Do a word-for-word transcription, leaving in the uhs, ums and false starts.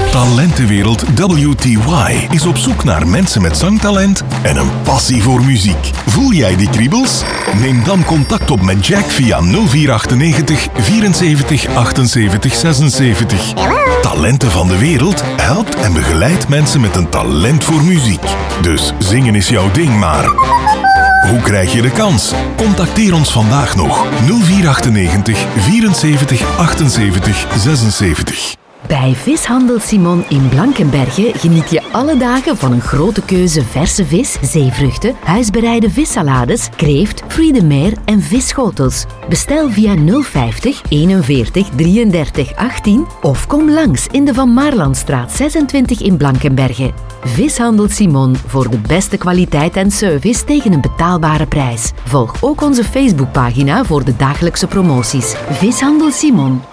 Talentenwereld W T Y is op zoek naar mensen met zangtalent en een passie voor muziek. Voel jij die kriebels? Neem dan contact op met Jack via nul vier achtennegentig vierenzeventig achtenzeventig zesenzeventig. Talenten van de Wereld helpt en begeleidt mensen met een talent voor muziek. Dus zingen is jouw ding, maar hoe krijg je de kans? Contacteer ons vandaag nog. nul vier achtennegentig vierenzeventig achtenzeventig zesenzeventig. Bij Vishandel Simon in Blankenberge geniet je alle dagen van een grote keuze verse vis, zeevruchten, huisbereide vissalades, kreeft, fruits de mer en visschotels. Bestel via nul vijftig eenenveertig drieëndertig achttien of kom langs in de Van Maarlandstraat zesentwintig in Blankenberge. Vishandel Simon voor de beste kwaliteit en service tegen een betaalbare prijs. Volg ook onze Facebookpagina voor de dagelijkse promoties. Vishandel Simon.